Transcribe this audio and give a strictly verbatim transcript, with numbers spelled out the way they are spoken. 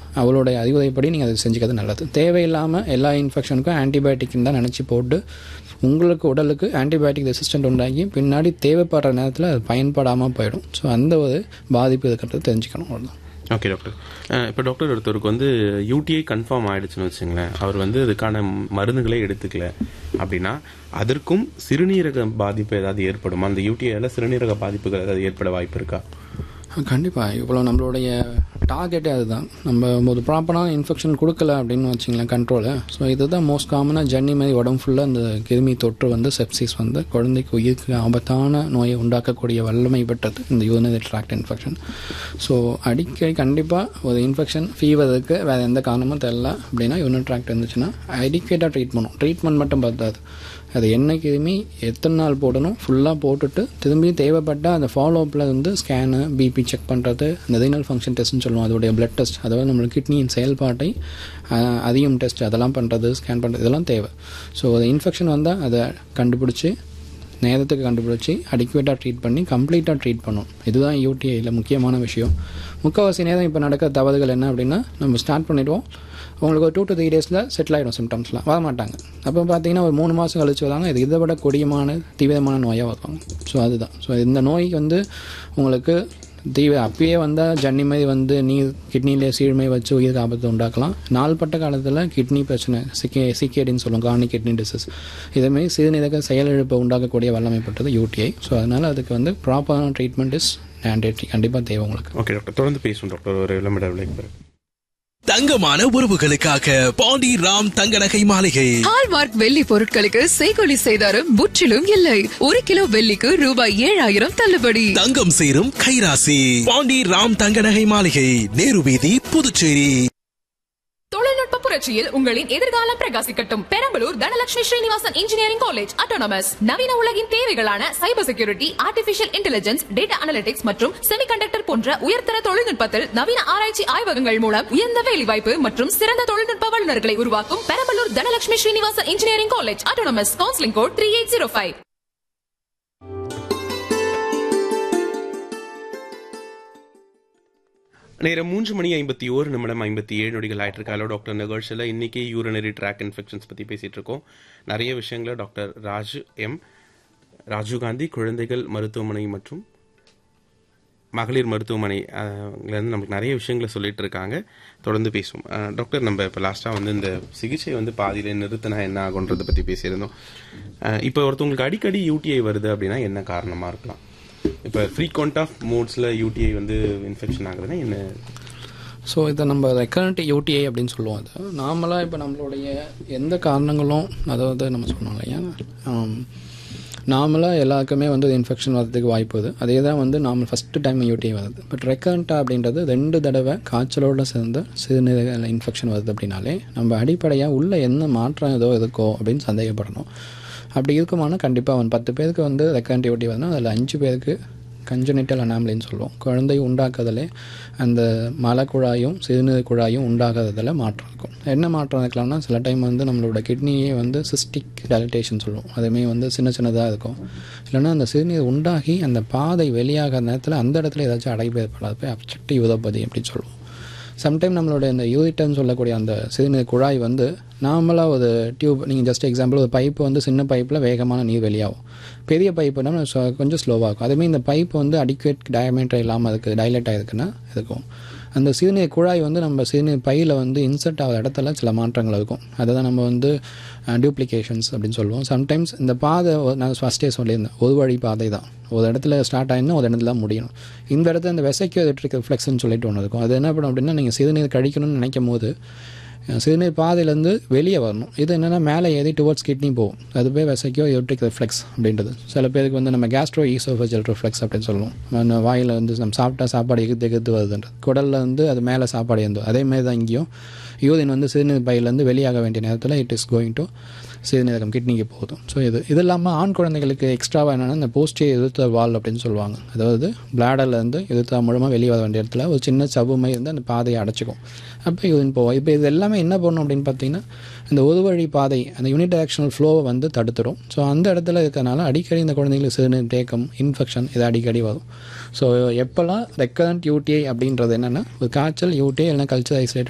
அவளுடைய அறிவுரைப்படி நீங்கள் அதை செஞ்சுக்கிறது நல்லது. தேவையில்லாமல் எல்லா இன்ஃபெக்ஷனுக்கும் ஆன்டிபயோட்டிக்னு தான் நினச்சி போட்டு உங்களுக்கு உடலுக்கு ஆன்டிபயோட்டிக் ரெசிஸ்டன்ட் உண்டாகி பின்னாடி தேவைப்படுற நேரத்தில் அது பயன்படாமல் போயிடும். ஸோ அந்த ஒரு பாதிப்பு இருக்கிறது தெரிஞ்சுக்கணும். அவ்வளோதான். Okay doctor. இப்போ டாக்டர் ஒருத்தருக்கு வந்து யூடிஐ கன்ஃபார்ம் ஆகிடுச்சுன்னு வச்சுங்களேன், அவர் வந்து அதுக்கான மருந்துகளே எடுத்துக்கல அப்படின்னா அதற்கும் சிறுநீரக பாதிப்பு ஏதாவது ஏற்படுமா? அந்த யூடிஐயால் சிறுநீரக பாதிப்புகள் ஏதாவது ஏற்பட வாய்ப்பு இருக்கா? கண்டிப்பாக. இவ்வளோ நம்மளுடைய டார்கெட்டே அதுதான். நம்ம ஒரு ப்ராப்பரான இன்ஃபெக்ஷன் கொடுக்கல அப்படின்னு வச்சிங்களேன் கண்ட்ரோலு. ஸோ இதுதான் மோஸ்ட் காமனாக ஜன்னி மாதிரி உடம்பு ஃபுல்லாக அந்த கிருமி தொற்று வந்து செப்சிஸ் வந்து குழந்தைக்கு உயிருக்கு ஆபத்தான நோயை உண்டாக்கக்கூடிய வல்லமை பெற்றது இந்த யூரினரி ட்ராக்ட் இன்ஃபெக்ஷன். ஸோ அடிக்கடி கண்டிப்பாக ஒரு இன்ஃபெக்ஷன் ஃபீவர் இருக்குது, வேறு எந்த காரணமும் தெரியல அப்படின்னா யூரினரி ட்ராக்ட் இருந்துச்சுன்னா அடிக்கேட்டாக ட்ரீட் பண்ணும். ட்ரீட்மெண்ட் மட்டும் பார்த்தாது, அது என்ன கிருமி எத்தனை நாள் போடணும் ஃபுல்லாக போட்டுட்டு திரும்பி தேவைப்பட்டால் அந்த ஃபாலோஅப்பில் வந்து ஸ்கேனு பிபி செக் பண்ணுறது, அந்த ரீனல் ஃபங்க்ஷன் டெஸ்ட்னு சொல்லுவோம், அதோடைய பிளட் டெஸ்ட், அதாவது நம்மளுக்கு கிட்னியின் செயல்பாட்டை அதிகம் டெஸ்ட் அதெல்லாம் பண்ணுறது, ஸ்கேன் பண்ணுறது, இதெல்லாம் தேவை. ஸோ அது இன்ஃபெக்ஷன் வந்தால் அதை கண்டுபிடிச்சி நேரத்துக்கு கண்டுபிடிச்சி அடிக்குவேட்டாக ட்ரீட் பண்ணி கம்ப்ளீட்டாக ட்ரீட் பண்ணணும். இதுதான் யூடிஐயில் முக்கியமான விஷயம். முக்கால்வாசி நேரம் இப்போ நடக்கிற தவறுகள் என்ன அப்படின்னா, நம்ம ஸ்டார்ட் பண்ணிவிடுவோம், உங்களுக்கு ஒரு டூ டு த்ரீ டேஸில் செட்டில் ஆகிடும், சிம்டம்ஸ்லாம் வர மாட்டாங்க. அப்போ பார்த்தீங்கன்னா ஒரு மூணு மாதம் கழிச்சு வராங்க, இது இதை விட கொடியமான தீவிரமான நோயாக வருவாங்க. ஸோ அதுதான். ஸோ இந்த நோய்க்கு வந்து உங்களுக்கு தீவிர அப்பயே வந்தால் ஜன்னி மாதிரி வந்து நீர் கிட்னிலே சீழ்மை வச்சு உயிருக்கு ஆபத்தை உண்டாக்கலாம். நாள்பட்ட காலத்தில் கிட்னி பிரச்சனை, சிக்கே சிக்கேடின்னு சொல்லுவோம், கார்னிக் கிட்னி டிசீஸ், இதேமாதிரி சிறுநீரக செயலிழப்பை உண்டாக்கக்கூடிய வல்லமைப்பட்டது யூடிஐ. ஸோ அதனால் அதுக்கு வந்து ப்ராப்பரான ட்ரீட்மெண்ட் இஸ் மேண்டேட்ரி, கண்டிப்பாக தேவை உங்களுக்கு. ஓகே டாக்டர், தொடர்ந்து பேசுவோம் டாக்டர் ஒரு விளம்பர விலைக்கு. தங்கமான உறவுகளுக்காக பாண்டி ராம் தங்க நகை மாளிகை. ஹால்மார்க் வெள்ளி பொருட்களுக்கு செய்கொலி செய்தாரும் முற்றிலும் இல்லை. ஒரு கிலோ வெள்ளிக்கு ரூபாய் ஏழாயிரம் தள்ளுபடி. தங்கம் சேரும் கைராசி. பாண்டி ராம் தங்க நகை மாளிகை, நேரு வீதி, புதுச்சேரி. தொழில்நுட்ப புரட்சியில் உங்களின் எதிர்காலம் பிரகாசிக்கட்டும். Perambalur Dhanalakshmi Srinivasan engineering college autonomous நவீன உலகின் தேவைகளான cyber security, artificial intelligence, data analytics மற்றும் செமிகண்டக்டர் போன்ற உயர்தர தொழில்நுட்பத்தில் நவீன ஆராய்ச்சி ஆய்வகங்கள் மூலம் உயர்ந்த வேலைவாய்ப்பு மற்றும் சிறந்த தொழில்நுட்ப வல்லுநர்களை உருவாக்கும் Perambalur Dhanalakshmi Srinivasan engineering college autonomous. Counselling code three eight zero five. நேரம் மூன்று மணி ஐம்பத்தி ஓரு நிமிடம் ஐம்பத்தி ஏழு நொடிகள் ஆயிட்டு இருக்காலோ டாக்டர் நிகழ்ச்சியில் இன்னைக்கு யூரினரி ட்ராக் இன்ஃபெக்ஷன்ஸ் பற்றி பேசிட்டு இருக்கோம். நிறைய விஷயங்களை டாக்டர் ராஜு எம் ராஜீவ்காந்தி குழந்தைகள் மருத்துவமனை மற்றும் மகளிர் மருத்துவமனை இருந்து நமக்கு நிறைய விஷயங்களை சொல்லிட்டு இருக்காங்க. தொடர்ந்து பேசுவோம். டாக்டர், நம்ம இப்போ லாஸ்ட்டாக வந்து இந்த சிகிச்சை வந்து பாதியில நிறுத்தினா என்ன ஆகுன்றதை பற்றி பேசியிருந்தோம். இப்போ ஒருத்தவங்களுக்கு அடிக்கடி யூடிஐ வருது அப்படின்னா என்ன காரணமாக இருக்கலாம்? இப்போ ஃப்ரீக்வெண்ட் ஆஃப் மோட்ஸில் யூடிஐ வந்து இன்ஃபெக்ஷன் ஆகுதுன்னா என்ன? ஸோ இதை நம்ம ரெக்கரண்ட் யூடிஐ அப்படின்னு சொல்லுவோம். அது நார்மலாக இப்போ நம்மளுடைய எந்த காரணங்களும், அதாவது நம்ம சொன்னோம் இல்லையா, நார்மலாக எல்லாருக்குமே வந்து இன்ஃபெக்ஷன் வரதுக்கு வாய்ப்பு இருக்குது. அதே தான் வந்து நார்மல் ஃபஸ்ட்டு டைம் யூடிஐ வருது. பட் ரெக்கரண்ட்டாக அப்படின்றது ரெண்டு தடவை காய்ச்சலோடு சேர்ந்து சிறுநீரக இன்ஃபெக்ஷன் வருது அப்படின்னாலே நம்ம அடிப்படையாக உள்ள என்ன மாற்றம் ஏதோ இருக்கோ அப்படின்னு சந்தேகப்படணும். அப்படி இருக்குமானா கண்டிப்பாக வந்து பத்து பேருக்கு வந்து ரெக்கரண்ட் யூடிஐ வருதுன்னா அதில் அஞ்சு பேருக்கு கன்ஜெனிட்டல் அனாமலின்னு சொல்லுவோம். குழந்தை உண்டாக்குறதுலே அந்த மலக்குழாயும் சிறுநீர் குழாயும் உண்டாகிறதுல மாற்றம் இருக்கும். என்ன மாற்றம் இருக்கலாம்னா சில டைம் வந்து நம்மளோட கிட்னியே வந்து சிஸ்டிக் டைலட்டேஷன் சொல்லுவோம், அதுவுமே வந்து சின்ன சின்னதாக இருக்கும். இல்லைன்னா அந்த சிறுநீர் உண்டாகி அந்த பாதை வெளியாகிற நேரத்தில் அந்த இடத்துல ஏதாச்சும் அடைப்பு ஏற்படாது, போய் அப்செக்டிவ் யூரோபதி அப்படின்னு சொல்லுவோம். சம்டைம் நம்மளோட இந்த யூரிட்டர்னு சொல்லக்கூடிய அந்த சிறுநீர் குழாய் வந்து நார்மலாக ஒரு டியூப், நீங்கள் ஜஸ்ட் எக்ஸாம்பிள் ஒரு பைப்பு வந்து சின்ன பைப்பில் வேகமான நீர் வெளியாகும், பெரிய பைப்புனா கொஞ்சம் ஸ்லோவாக இருக்கும். அதுமாதிரி இந்த பைப்பு வந்து அடிக்குவேட் டயமீட்டர் இல்லாமல் அதுக்கு டைலேட் ஆகிருக்குன்னா இருக்கும். அந்த சிறுநீர் குழாய் வந்து நம்ம சிறுநீர் பையில் வந்து இன்சர்ட் ஆகிற இடத்துல சில மாற்றங்கள் இருக்கும். அதை தான் நம்ம வந்து டியூப்ளிகேஷன்ஸ் அப்படின்னு சொல்லுவோம். சம்டைம்ஸ் இந்த பாதை நான் ஃபஸ்ட்டே சொல்லியிருந்தேன், ஒரு வழி பாதை தான். ஒரு இடத்துல ஸ்டார்ட் ஆகினா ஒரு இடத்துல முடியணும். இந்த இடத்துல இந்த வெசைக்கோ எலக்ட்ரிக் ரிஃப்ளெக்ஸ்ன்னு சொல்லிட்டு ஒன்று இருக்கும். அது என்ன பண்ணும் அப்படின்னா, நீங்கள் சிறுநீர் கழிக்கணும்னு நினைக்கும் போது சிறுநீர் பாதையிலேருந்து வெளியே வரணும். இது என்னென்னா மேலே ஏறி டுவர்ட்ஸ் கிட்னி போகும், அது போய் வெசைக்கோ எலக்ட்ரிக் ரிஃப்ளெக்ஸ் அப்படின்றது. சில பேருக்கு வந்து நம்ம கேஸ்ட்ரோ ஈசோஃபேஜியல் ரிஃப்ளெக்ஸ் அப்படின்னு சொல்லுவோம். அந்த வாயில் வந்து நம்ம சாப்பிட்டா சாப்பாடு எகுத்து எகுத்து வருதுன்றது, குடலில் வந்து அது மேலே சாப்பாடு இருந்தோம். அதேமாதிரி தான் இங்கேயும் யூரின் வந்து சிறுநீர் பையிலேருந்து வெளியாக வேண்டிய நேரத்தில் இட் இஸ் கோயிங் டு சிறுநீரகம் கிட்னிக்கு போதும். ஸோ இது இது இல்லாமல் ஆண் குழந்தைகளுக்கு எக்ஸ்ட்ராவாக என்னென்னா இந்த போஸ்டியர் எதிர்த்த வால் அப்படின்னு சொல்லுவாங்க. அதாவது பிளாடர்லேருந்து எதிர்த்தா மூலமாக வெளியே வர வேண்டிய இடத்துல ஒரு சின்ன சவ்வுமை இருந்து அந்த பாதையை அடைச்சிக்கும். அப்போ யூரின் போவோம். இப்போ இது எல்லாமே என்ன பண்ணணும் அப்படின்னு பார்த்தீங்கன்னா, இந்த ஒரு வழி பாதை அந்த யூனிட் டைரக்ஷனல் ஃப்ளோவை வந்து தடுத்துடும். ஸோ அந்த இடத்துல இருக்கிறனால அடிக்கடி இந்த குழந்தைங்களுக்கு சிறுநீர் தேக்கம், இன்ஃபெக்ஷன் இது அடிக்கடி வரும். ஸோ எப்போல்லாம் ரெக்கரண்ட் யூடிஐ அப்படின்றது என்னென்னா, ஒரு காய்ச்சல் யூடிஐ இல்லைனா கல்ச்சர் ஐசோலேட்